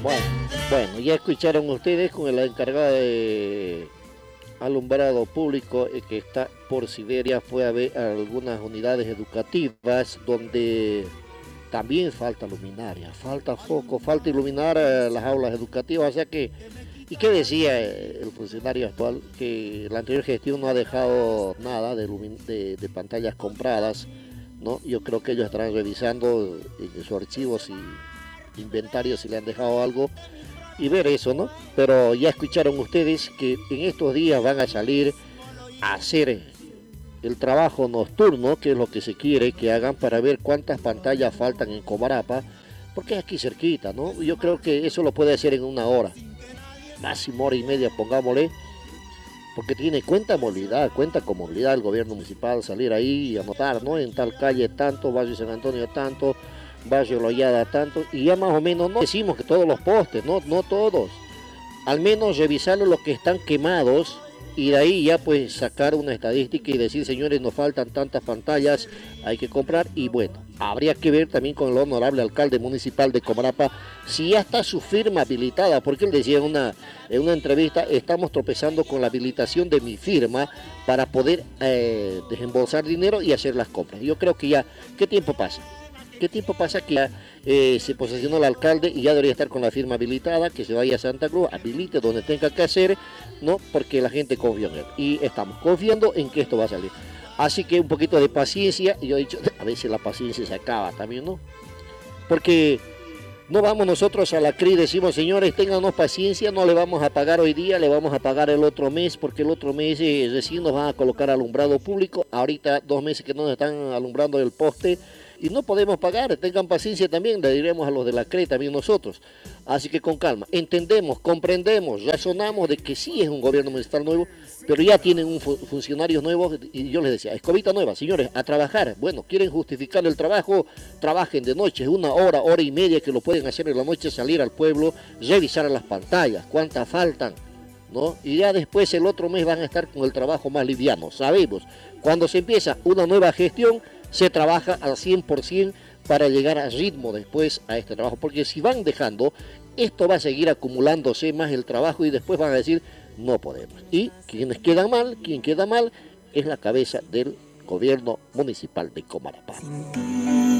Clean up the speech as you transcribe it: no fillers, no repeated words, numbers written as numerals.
Bueno, bueno, ya escucharon ustedes con el encargado de alumbrado público que está por Siberia, fue a ver a algunas unidades educativas donde también falta luminaria, falta foco, falta iluminar las aulas educativas, o sea que, ¿y qué decía el funcionario actual? Que la anterior gestión no ha dejado nada de pantallas compradas, ¿no? Yo creo que ellos estarán revisando en sus archivos y inventarios si le han dejado algo y ver eso, ¿no? Pero ya escucharon ustedes que en estos días van a salir a hacer el trabajo nocturno, que es lo que se quiere que hagan para ver cuántas pantallas faltan en Comarapa, porque es aquí cerquita, ¿no? Yo creo que eso lo puede hacer en una hora, máximo hora y media, pongámosle, porque tiene cuenta con movilidad el gobierno municipal, salir ahí y anotar, ¿no? En tal calle tanto, barrio San Antonio tanto, barrio Loyada tanto, y ya más o menos no decimos que todos los postes, no todos, al menos revisar los que están quemados y de ahí ya pues sacar una estadística y decir, señores, nos faltan tantas pantallas, hay que comprar y bueno, habría que ver también con el honorable alcalde municipal de Comarapa si ya está su firma habilitada, porque él decía en una entrevista, estamos tropezando con la habilitación de mi firma para poder desembolsar dinero y hacer las compras. Yo creo que ya, ¿qué tiempo pasa? ¿Qué tiempo pasa que ya se posesionó el alcalde y ya debería estar con la firma habilitada, que se vaya a Santa Cruz, habilite donde tenga que hacer, ¿no? Porque la gente confía en él. Y estamos confiando en que esto va a salir. Así que un poquito de paciencia, y yo he dicho, a veces la paciencia se acaba también, ¿no? Porque no vamos nosotros a la CRI y decimos, señores, ténganos paciencia, no le vamos a pagar hoy día, le vamos a pagar el otro mes, porque el otro mes recién nos van a colocar alumbrado público, ahorita 2 meses que no nos están alumbrando el poste, y no podemos pagar, tengan paciencia también, le diremos a los de la CRE también nosotros. Así que con calma, entendemos, comprendemos, razonamos de que sí es un gobierno municipal nuevo, pero ya tienen funcionarios nuevos y yo les decía, escobita nueva, señores, a trabajar. Bueno, quieren justificar el trabajo, trabajen de noche, una hora, hora y media que lo pueden hacer en la noche, salir al pueblo, revisar las pantallas, cuántas faltan, ¿no? Y ya después el otro mes van a estar con el trabajo más liviano, sabemos. Cuando se empieza una nueva gestión, se trabaja al 100% para llegar a ritmo después a este trabajo, porque si van dejando, esto va a seguir acumulándose más el trabajo y después van a decir, no podemos. Y quien queda mal es la cabeza del gobierno municipal de Comarapa.